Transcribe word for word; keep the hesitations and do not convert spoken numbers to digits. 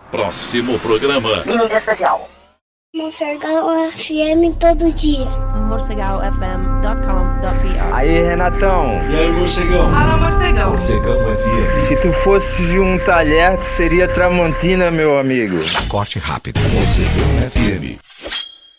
Próximo programa. Mímica especial. Morcegal F M todo dia. morcegal f m ponto com ponto b r. Aí, Renatão. E aí, Morcegão? Fala, Morcegão. Morcegão F M. Se tu fosses de um talher, tu seria Tramontina, meu amigo. Corte rápido. Morcegão F M.